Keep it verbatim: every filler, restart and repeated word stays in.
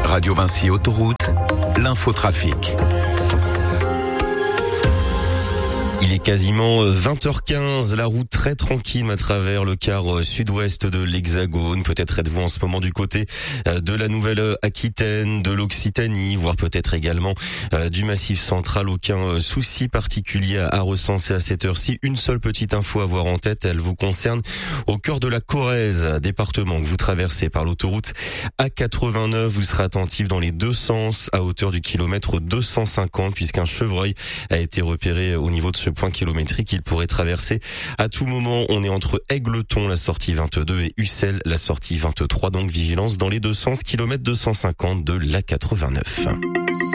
Radio Vinci Autoroute, l'infotrafic. Il est quasiment vingt heures quinze, la route très tranquille à travers le quart sud-ouest de l'Hexagone. Peut-être êtes-vous en ce moment du côté de la Nouvelle-Aquitaine, de l'Occitanie, voire peut-être également du Massif central. Aucun souci particulier à recenser à cette heure-ci. Une seule petite info à avoir en tête, elle vous concerne au cœur de la Corrèze, département que vous traversez par l'autoroute A quatre-vingt-neuf. Vous serez attentif dans les deux sens à hauteur du kilomètre deux cent cinquante puisqu'un chevreuil a été repéré au niveau de ce point kilométrique. Il pourrait traverser à tout moment. On est entre Égletons, la sortie vingt-deux, et Ussel, la sortie vingt-trois. Donc vigilance dans les deux sens, kilomètre deux cent cinquante de l'A quatre-vingt-neuf.